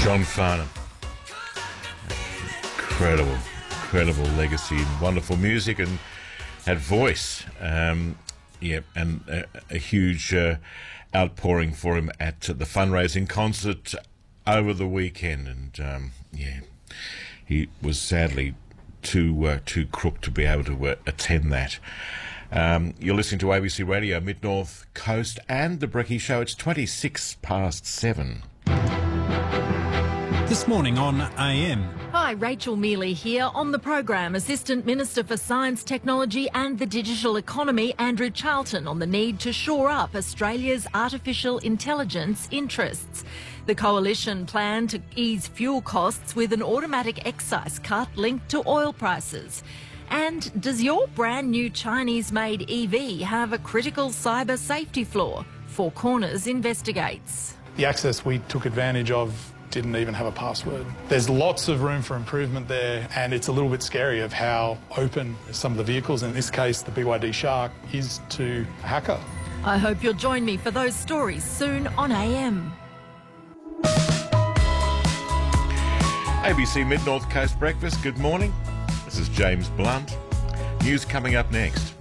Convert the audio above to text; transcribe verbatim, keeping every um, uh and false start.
John Farnham. Incredible, incredible legacy and wonderful music and had voice. Um, yeah, and a, a huge uh, outpouring for him at the fundraising concert over the weekend. And um, yeah, he was sadly too uh, too crook to be able to uh, attend that. Um, you're listening to A B C Radio, Mid-North Coast and The Brecky Show. It's twenty-six past seven. This morning on A M. Hi, Rachel Mealy here. On the program, Assistant Minister for Science, Technology and the Digital Economy, Andrew Charlton, on the need to shore up Australia's artificial intelligence interests. The Coalition plan to ease fuel costs with an automatic excise cut linked to oil prices. And does your brand new Chinese-made E V have a critical cyber safety flaw? Four Corners investigates. The access we took advantage of didn't even have a password. There's lots of room for improvement there, and it's a little bit scary of how open some of the vehicles, in this case the B Y D Shark, is to a hacker. I hope you'll join me for those stories soon on A M. A B C Mid-North Coast Breakfast, good morning. This is James Blunt. News coming up next.